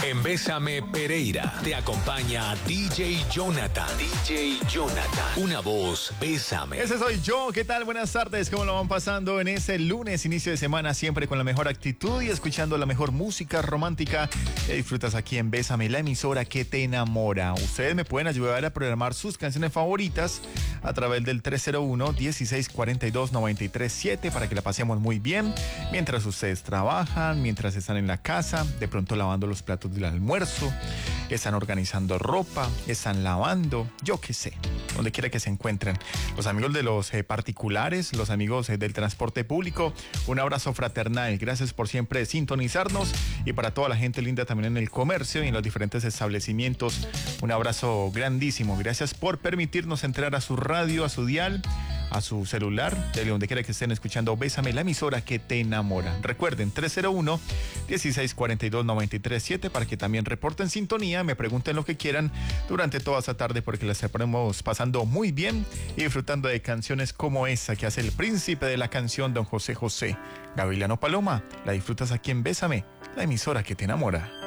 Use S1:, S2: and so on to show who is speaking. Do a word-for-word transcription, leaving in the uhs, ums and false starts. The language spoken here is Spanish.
S1: En Bésame Pereira te acompaña D J Jonathan. D J Jonathan. Una voz, Bésame.
S2: Ese soy yo. ¿Qué tal? Buenas tardes. ¿Cómo lo van pasando en ese lunes, inicio de semana? Siempre con la mejor actitud y escuchando la mejor música romántica que disfrutas aquí en Bésame, la emisora que te enamora. Ustedes me pueden ayudar a programar sus canciones favoritas a través del tres cero uno, dieciséis cuarenta y dos, noventa y tres siete para que la pasemos muy bien mientras ustedes trabajan, mientras están en la casa, de pronto lavando los platos del almuerzo, están organizando ropa, están lavando, yo qué sé, donde quiera que se encuentren. Los amigos de los eh, particulares, los amigos eh, del transporte público, un abrazo fraternal. Gracias por siempre sintonizarnos, y para toda la gente linda también en el comercio y en los diferentes establecimientos, un abrazo grandísimo. Gracias por permitirnos entrar a su radio, a su dial, a su celular, de donde quiera que estén escuchando Bésame, la emisora que te enamora. Recuerden, tres cero uno, dieciséis cuarenta y dos, noventa y tres siete para que también reporten sintonía, me pregunten lo que quieran durante toda esta tarde, porque la estaremos pasando muy bien y disfrutando de canciones como esa que hace el príncipe de la canción, don José José, Gavilano Paloma. La disfrutas aquí en Bésame, la emisora que te enamora.